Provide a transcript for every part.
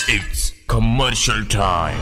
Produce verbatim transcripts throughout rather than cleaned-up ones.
It's commercial time.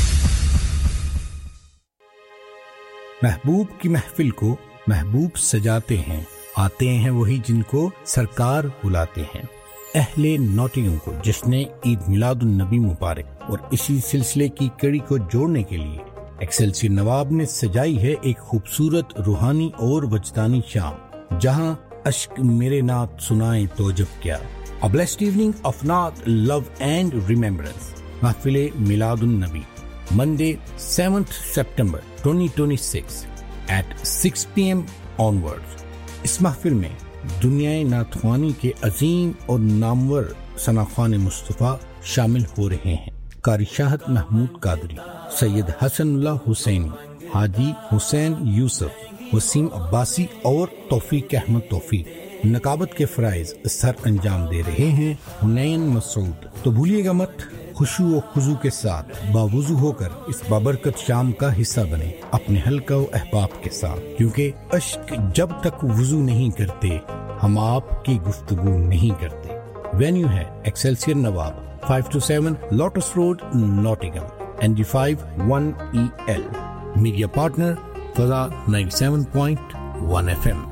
महबूब की महफिल को महबूब सजाते हैं, आते हैं वही जिनको सरकार बुलाते हैं। अहले नॉटिंघम को जिसने ईद मिलादुन नबी मुबारक और इसी सिलसिले की कड़ी को जोड़ने के लिए एक्सेलसियर नवाब ने सजाई है एक खूबसूरत रूहानी और वजदानी शाम, जहां अश्क मेरे नात सुनाए तो जब क्या। A blessed evening of naat, love and remembrance. महफिले Miladun Nabi Monday seventh September twenty twenty-six at six p m onwards. इस महफिल में दुनियाए नातख्वानी के अजीम और नामवर सनाख्वान मुस्तफ़ा शामिल हो रहे हैं। कारी शाहद महमूद कादरी, सैयद हसनुल्लाह हुसैनी, हाजी हुसैन यूसुफ, वसीम अब्बासी और तौफीक अहमद तौफीक नकाबत के फराइज सर अंजाम दे रहे हैं। हुनैन मसूद। तो भूलिएगा मत, खुशू और खुजू के साथ बावुजू होकर इस बाबरकत शाम का हिस्सा बने अपने हल्का और अहबाब के साथ, क्योंकि अश्क जब तक वुजू नहीं करते हम आपकी गुफ्तगू नहीं करते। वेन्यू है Excelsior Nawab, five to seven Lotus Road, Nottingham, N D five one E L. Media partner Faza ninety-seven point one F M.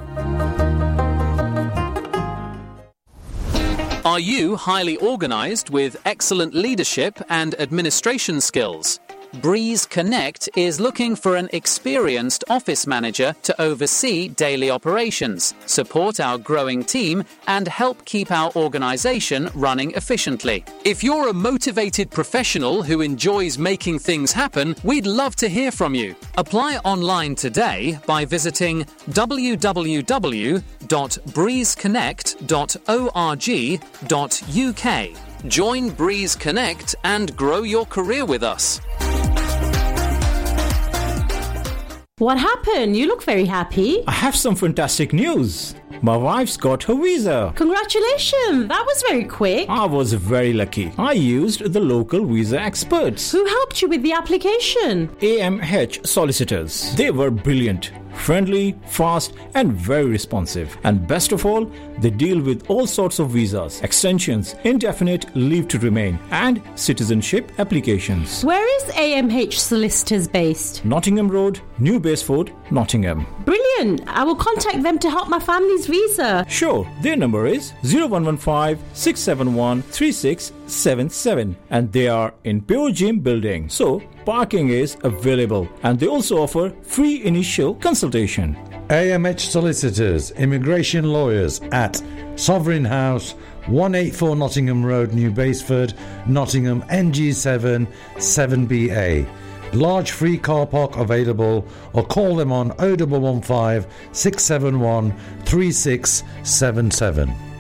Are you highly organized with excellent leadership and administration skills? Breeze Connect is looking for an experienced office manager to oversee daily operations, support our growing team, and help keep our organization running efficiently. If you're a motivated professional who enjoys making things happen, we'd love to hear from you. Apply online today by visiting w w w dot breeze connect dot org dot u k. Join Breeze Connect and grow your career with us. What happened? You look very happy. I have some fantastic news. My wife's got her visa. Congratulations! That was very quick. I was very lucky. I used the local visa experts. Who helped you with the application? A M H solicitors. They were brilliant, friendly, fast and very responsive. And best of all, they deal with all sorts of visas, extensions, indefinite leave to remain and citizenship applications. Where is A M H Solicitors based? Nottingham Road, New Baseford, Nottingham. Brilliant! I will contact them to help my family's visa. Sure, their number is zero one one five six seven one three six seven seven and they are in Pure Gym building. So, parking is available and they also offer free initial consultation. A M H Solicitors, Immigration Lawyers at Sovereign House, one eighty-four Nottingham Road, New Baseford, Nottingham, N G seven seven B A. Large free car park available, or call them on oh one one five six seven one three six seven seven.